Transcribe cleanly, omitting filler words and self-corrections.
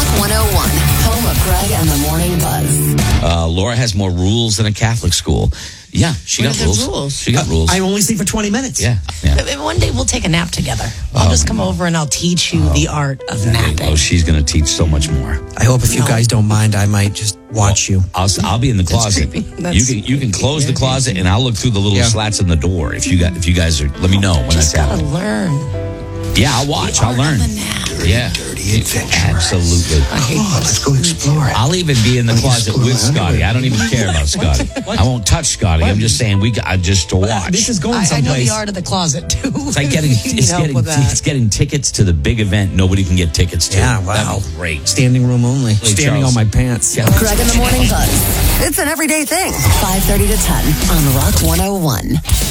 101, home of Greg and the Morning Buzz. Laura has more rules than a Catholic school. Yeah, she got rules. She got rules. I only sleep for 20 minutes. Yeah. One day we'll take a nap together. I'll just come over and I'll teach you the art of napping. Oh, she's going to teach so much more. I hope if you guys don't mind, I might just watch you. I'll be in the closet. You can close the closet, and I'll look through the little slats in the door. If you guys are, let me know when that's happening. Just gotta learn. Yeah, I'll watch. I'll learn. Yeah, absolutely. Let's go explore it. I'll even be in the closet with Scotty. I don't even care about Scotty. I won't touch Scotty. I'm just saying just to watch. This is going I know someplace. the art of the closet too. It's like it's getting tickets to the big event nobody can get tickets to. Yeah, wow. That'd be great. Standing room only. Standing on my pants. Greg and the Morning Buzz. It's an everyday thing. 5:30 to 10 on Rock 101.